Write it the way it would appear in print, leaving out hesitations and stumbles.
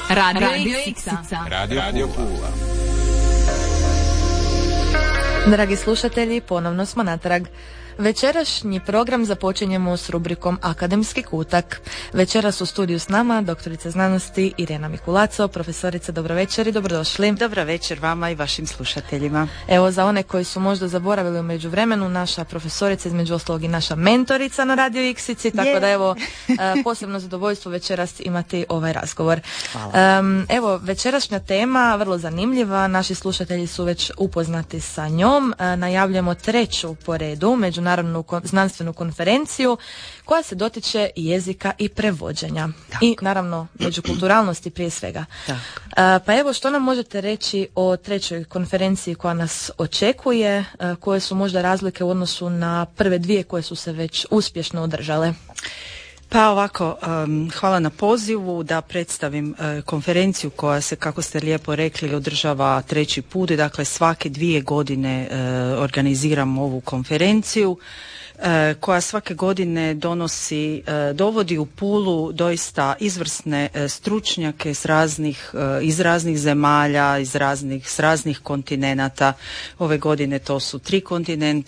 Radio Iksica. Radio Pula. Dragi slušatelji, ponovno smo natrag. Večerašnji program započinjemo s rubrikom Akademski kutak. Večeras u studiju s nama doktorica znanosti Irena Mikulaco. Profesorice, dobro večer i dobrodošli. Dobro večer vama i vašim slušateljima. Evo, za one koji su možda zaboravili u međuvremenu, naša profesorica, između ostalog i naša mentorica na Radio Iksici, tako da evo, posebno zadovoljstvo večeras imati ovaj razgovor. Evo, večerašnja tema, vrlo zanimljiva, naši slušatelji su već upoznati sa njom. Najavljamo treću po redu međunarodnu znanstvenu konferenciju koja se dotiče jezika i prevođenja. Tako. I naravno međukulturalnosti prije svega. Pa evo, što nam možete reći o trećoj konferenciji koja nas očekuje, koje su možda razlike u odnosu na prve dvije koje su se već uspješno održale? Pa ovako, hvala na pozivu da predstavim konferenciju koja se, kako ste lijepo rekli, održava treći put. Dakle, svake 2 godine organiziramo ovu konferenciju koja svake godine dovodi u Pulu doista izvrsne stručnjake iz raznih zemalja, s raznih kontinenata. Ove godine to su 3